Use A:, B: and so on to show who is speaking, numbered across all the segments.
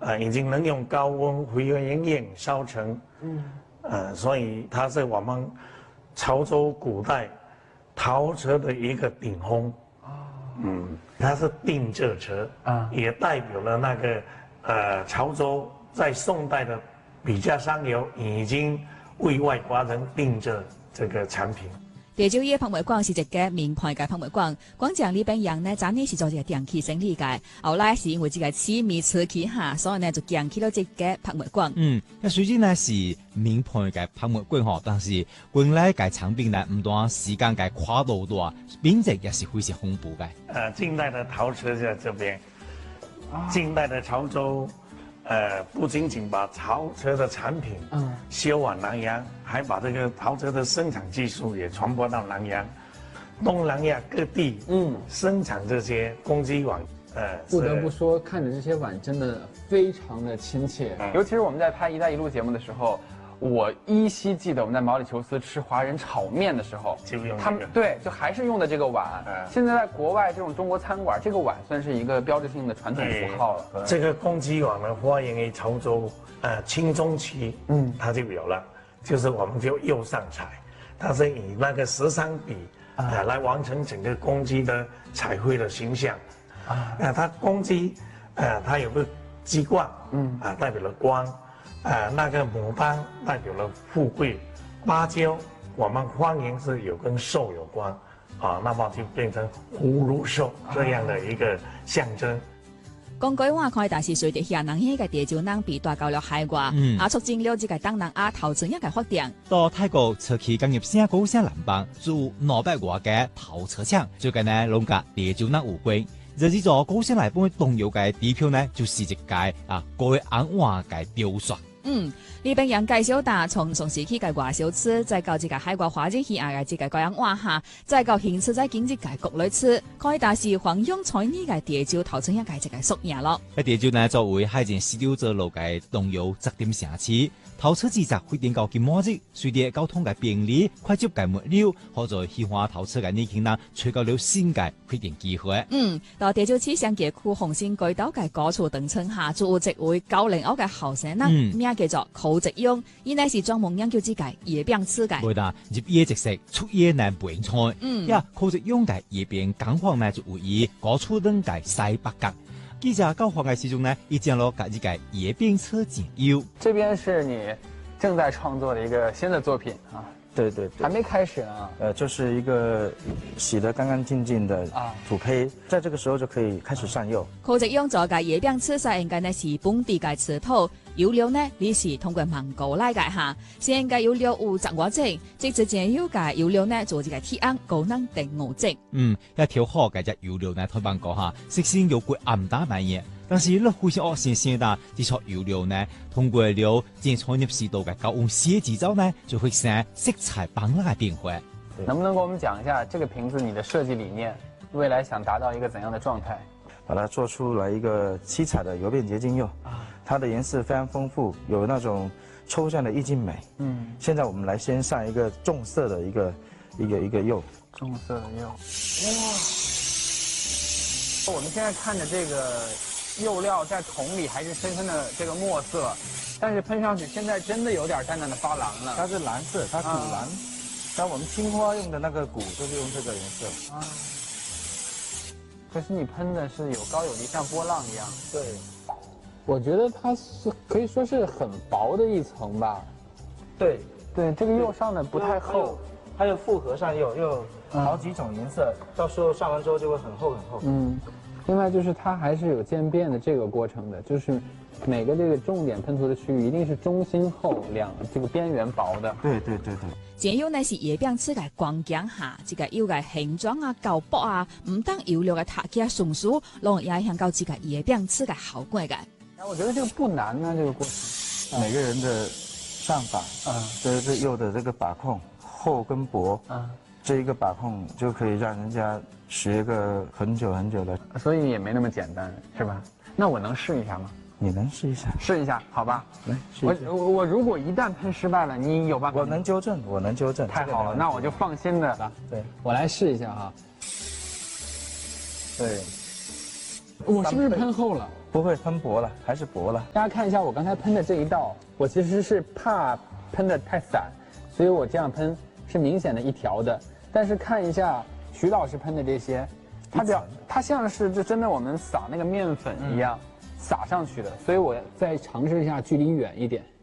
A: 已经能用高温回原液烧成，所以它是我们潮州古代陶瓷的一个顶峰。它是定制瓷也代表了那个潮州在宋代的笔架上游已经为外国人定制这个产品。
B: 地蕉叶拍卖馆是一个名牌嘅拍卖馆，馆长李炳阳呢，早年是做一个电器整理嘅，后来是因为这个痴迷瓷器下，所以呢就建起了这个拍卖馆。
C: 那虽然呢是名牌嘅拍卖馆嗬，但是原來嘅產品呢唔單時間嘅跨度大，品質也是非常豐富嘅。
A: 近代的陶瓷在这边，近代的潮州。不仅仅把陶瓷的产品销往南洋，还把这个陶瓷的生产技术也传播到南洋，东南亚各地生产这些公鸡碗。
D: 不得不说，看着这些碗真的非常的亲切，尤其是我们在拍《一带一路》节目的时候。我依稀记得我们在毛里求斯吃华人炒面的时候，他们对就还是用的这个碗。现在在国外这种中国餐馆，这个碗算是一个标志性的传统符号了。
A: 这个公鸡碗呢，发源于潮州，清中期，它就有了，就是我们就釉上彩，它是以那个13笔来完成整个公鸡的彩绘的形象。它公鸡，它有个鸡冠，代表了光。那个牡丹代表了富贵，芭蕉我们方言是有跟寿有关，那么就变成葫芦寿这样的一个象征。
B: 公雞碗開，但是隨着下南亞嘅地蕉囊被大交流海外，促進了這個東南亞陶瓷業嘅發展。
C: 到泰國瓷器工業城高城南邦做200多嘅陶瓷廠，最近呢攏甲地蕉囊有關。這座高城內本動搖嘅地標呢，就是一屆高安瓦嘅雕塑。
B: 李炳陽介紹打從時期嘅外小吃，再到這個海外發展起來嘅這個高樣瓦下，再到現在在經濟嘅國內吃，可以打是黃用彩呢嘅地蕉陶瓷業嘅這個縮影咯。
C: 地蕉呢作為海前絲綢之路嘅動搖重點城市，陶瓷製作發展到今末日，隨着交通嘅便利，快速嘅物流，好在喜歡陶瓷嘅年輕人取到了新嘅發展機會。
B: 到地蕉市上嘅區紅線軌道嘅高處等層下，就有一位90後嘅後生人，名叫做寇直庸，伊乃是專門研究這個葉柄瓷嘅。
C: 對啦，入夜即食，出夜難備菜。寇直庸嘅葉柄工坊呢就位於高處等嘅西北角。記者到訪嘅時中呢，已經落自己嘅葉柄瓷剪釉。
D: 這邊是你正在創作的一個新的作品啊。
E: 對，
D: 還沒開始呢。
E: 就是一個洗得乾乾淨淨的土坯，在這個時候就可以開始上釉。
B: 寇直庸做嘅葉柄瓷實應該呢是本地嘅瓷土，釉料呢你是通過蒙古來嘅嚇，現嘅釉料有10多種，即係剪釉嘅釉料呢做一個鐵紅高能定5種。
C: 一條好嘅隻釉料呢，同埋講嚇，色鮮又貴暗淡嘅嘢。但是呢非常新鮮的這撮釉料呢，通過了剪創業時代嘅高溫寫製造呢，就會生色彩斑斕嘅變化。
D: 能不能給我們講一下這個瓶子你的設計理念，未來想達到一個怎樣的狀態？
E: 把它做出來一個七彩的釉變結晶釉，它的顏色非常豐富，有那種抽象的意境美。現在我們來先上一個重色的一個釉。
D: 重色的釉。哇！我們現在看着這個釉料在桶裡還是深深的這個墨色，但是噴上去現在真的有點淡淡的發藍了。
E: 它是藍色，它古藍。但我們青花用的那個骨就是用這個顏色。
D: 可是你噴的是有高有低，像波浪一樣。
E: 對，
D: 我覺得它是可以說是很薄的一層吧。
E: 對，
D: 這個釉上的不太厚，
E: 還有複合上釉，又好幾種顏色，到時候上完之後就會很厚很厚。
D: 另外就是它還是有漸變的這個過程的，就是每個這個重點噴塗的區域一定是中心厚，這個邊緣薄的。
E: 對。
B: 剪釉呢是葉柄瓷嘅關鍵下，這個釉嘅形狀啊、厚薄啊，唔單釉料嘅搭架順序，攏也影響到這個葉柄瓷嘅效果嘅。
D: 我覺得這個不難呢，這個過程。
E: 每個人的上法，這釉的這個把控厚跟薄，這一個把控就可以讓人家學個很久很久的。
D: 所以也沒那麼簡單，是吧？那我能試一下嗎？
E: 你能試一下？
D: 試一下，好吧。
E: 來，試一下。
D: 我如果一旦噴失敗了，你有辦法？
E: 我能糾正。
D: 太好了，那我就放心的。
E: 對，
D: 我來試一下哈。對，我是不是噴厚了？
E: 不会喷薄了，还是薄了。
D: 大家看一下我刚才喷的这一道，我其实是怕喷的太散，所以我这样喷是明显的一条的。但是看一下徐老师喷的这些，它像是就真的我们撒那个面粉一样撒上去的，所以我再尝试一下距离远一点。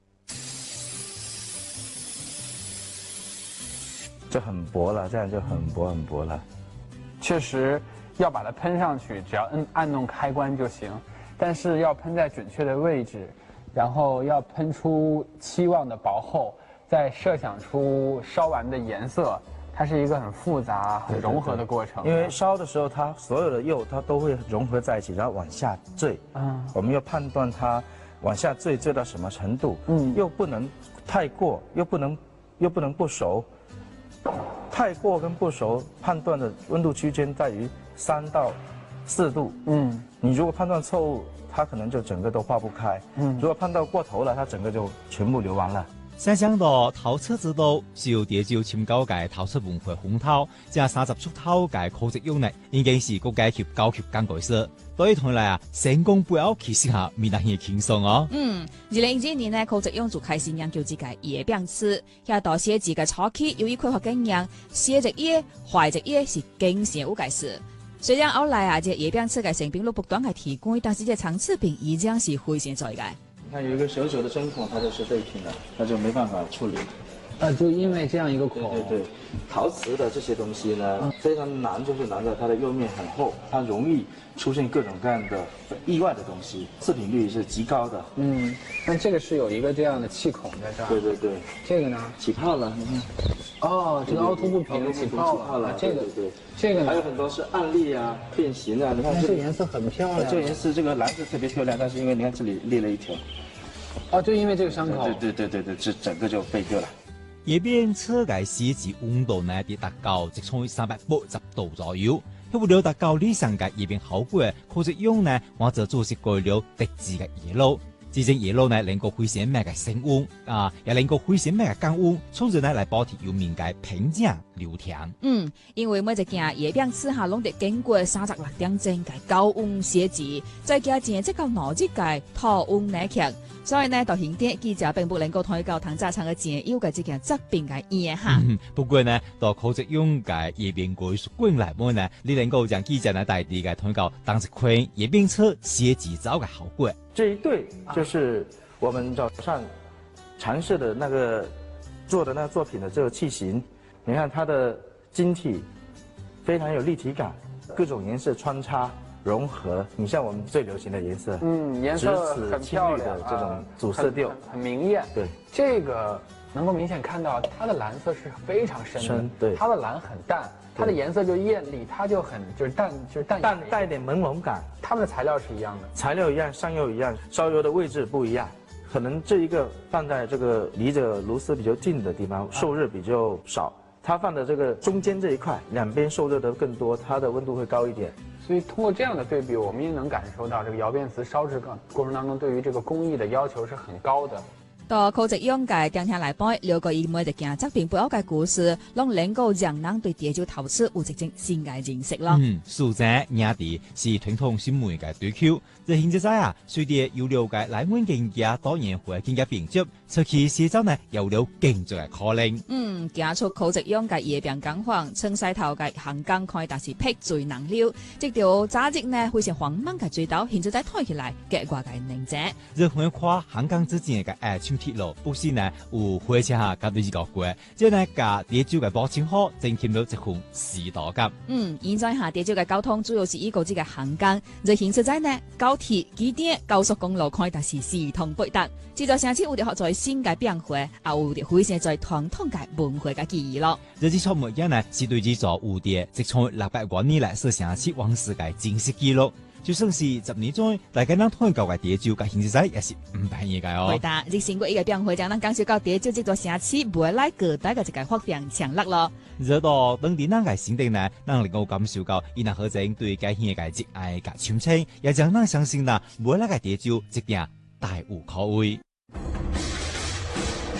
E: 这很薄了，这样就很薄很薄了。
D: 确实要把它喷上去，只要按弄开关就行，但是要喷在准确的位置，然后要喷出期望的薄厚，再设想出烧完的颜色，它是一个很复杂、很融合的过程。
E: 因为烧的时候，它所有的釉它都会融合在一起，然后往下坠。我们要判断它往下坠到什么程度，又不能太过，又不能不熟。太过跟不熟判断的温度区间在于3到4度。你如果判断错误，它可能就整个都化不开。如果判断过头了，它整个就全部流完了。
C: 想象到陶瓷之道是由地酒深高嘅陶瓷文化烘陶，加30出頭嘅科技用呢，已經是國家級高級工具師。對於同嚟成功不要其實下未能很輕鬆哦。
B: 2012年呢，科技用就開始研究自己葉餅瓷，遐到寫字嘅初期有一開發經驗，寫隻葉、畫隻葉是經常有解釋。雖然後來這葉餅瓷嘅成品率不斷係提高，但是這層次品依然是非常在嘅。
E: 你看有一個小小的針孔，它就是廢品了，它就沒辦法處理。
D: 就因為這樣一個孔。
E: 對，陶瓷的這些東西呢，非常難，就是難在它的釉面很厚，它容易出現各種各樣的意外的東西，次品率是極高的。
D: 但這個是有一個這樣的氣孔在這兒。對。這個呢？起泡了，你看。哦，這個凹凸不平起泡了。這個對。這個呢？還有很多是暗裂啊、變形啊，你看這個顏色很漂亮。這個顏色這個藍色特別漂亮，但是因為你看這裡裂了一條。就因為這個傷口。對，這整個就廢掉了。
C: 葉餅瓷嘅寫字溫度呢，跌達到直衝380度左右。為了達到理想嘅葉餅效果，科技用呢，或者做是改了特製嘅葉爐。這種葉爐呢，能夠回升咩嘅升溫也能夠回升咩嘅降溫，從而呢來保持釉面嘅平靜流暢。
B: 因為每一件葉餅瓷下攏得經過36點鐘嘅高溫寫字，再加上這個腦子嘅土溫耐強。所以呢，到現在記者並不能夠推高糖炸廠嘅前有嘅這件質變嘅嘢哈。
C: 不過呢，到科技用嘅葉餅技術過來講呢，你能夠讓記者呢大地嘅推高當一款葉餅車寫字造嘅效果。
E: 這一對就是我們早上嘗試的那個做的那個作品的這個器型，你看它的晶體非常有立體感，各種顏色穿插。融合，你像我們最流行的顏色，
D: 顏色很漂亮
E: 的這種主色調，
D: 很明豔。對，這個能夠明顯看到它的藍色是非常深的，對，它的藍很淡，它的顏色就豔麗，它就很就是淡帶
E: 點朦朧感。
D: 它們的材料是一樣的，
E: 材料一樣，上釉一樣，燒釉的位置不一樣，可能這一個放在這個離着爐絲比較近的地方，受熱比較少。它放的這個中間這一塊，兩邊受熱的更多，它的溫度會高一點。
D: 所以通過這樣的對比，我們也能感受到這個窯變瓷燒製過程當中對於這個工藝的要求是很高的。
B: 到科技用嘅定下來講，了解每一件作品背後嘅故事，讓能夠讓人對地酒陶瓷有一種新嘅認識咯。
C: 蘇仔亞迪是傳統新媒嘅追求，在現在隨着有了解來源經濟多元化經濟並接，出去寫作呢有了更多嘅可能。
B: 加速科技用嘅葉餅工坊，從西頭嘅行港開達是辟罪能料，這條價值呢非常緩慢嘅追到，現在再推起來結果嘅能者。
C: 日本跨香港之間嘅愛情鐵路，不是呢有火車下甲對住個過，即呢甲地酒嘅保證好，增添咗一份時代感。
B: 現在下地酒嘅交通主要是依個這個行港，就現在呢高鐵、機電、高速公路開達是四通八達，這座城市有啲學在新嘅變化，也有啲非常在傳統嘅文化嘅記憶咯。
C: 這支出物件呢是對住座有啲直從600多年來所城市往事嘅真實記錄。就算是10年中，大家能推舊嘅地酒嘅現實也是唔便宜嘅哦。
B: 係的，這成過一個變化，將咱感受到地酒這座城市未來各代嘅一個發展潛力咯。
C: 熱到當地咱嘅心定呢，能能夠感受到伊那何種對家鄉嘅熱愛嘅親情，也將咱相信啦，未來嘅地酒一定大有可為。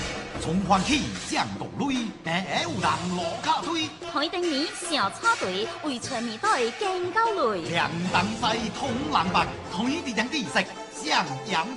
F: 重欢喜上共类，第有人落卡推。
G: 台顶年小插队，为全面队更高累。
F: 两当西通人白，台地人地色上扬。